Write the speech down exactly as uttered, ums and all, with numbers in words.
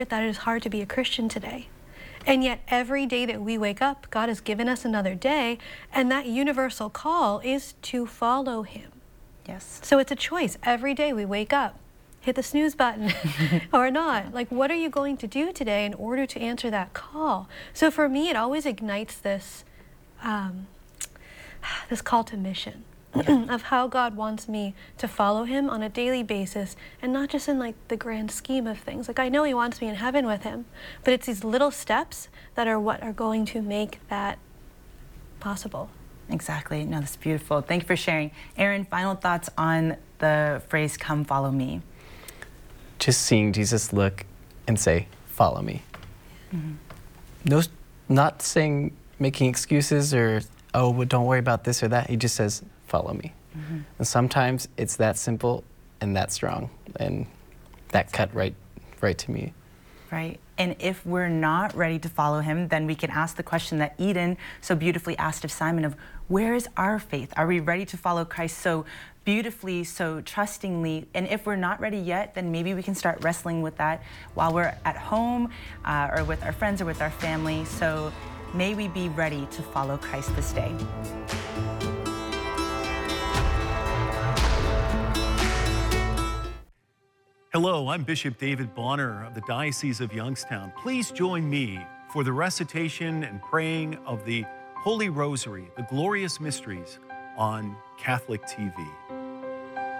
that it is hard to be a Christian today. And yet every day that we wake up, God has given us another day, and that universal call is to follow him. Yes. So it's a choice. Every day we wake up, hit the snooze button or not. Like, what are you going to do today in order to answer that call? So for me, it always ignites this, um, this call to mission. Yeah. Of how God wants me to follow him on a daily basis, and not just in like the grand scheme of things. Like, I know he wants me in heaven with him, but it's these little steps that are what are going to make that possible. Exactly. No, that's beautiful. Thank you for sharing. Aaron, final thoughts on the phrase, come follow me. Just seeing Jesus look and say, follow me. Mm-hmm. No, not saying, making excuses or, oh, well, don't worry about this or that. He just says, follow me. Mm-hmm. And sometimes it's that simple and that strong, and that cut right, right to me. Right. And if we're not ready to follow him, then we can ask the question that Eden so beautifully asked of Simon of, where is our faith? Are we ready to follow Christ so beautifully, so trustingly? And if we're not ready yet, then maybe we can start wrestling with that while we're at home uh, or with our friends or with our family. So may we be ready to follow Christ this day. Hello, I'm Bishop David Bonner of the Diocese of Youngstown. Please join me for the recitation and praying of the Holy Rosary, the glorious mysteries, on Catholic T V.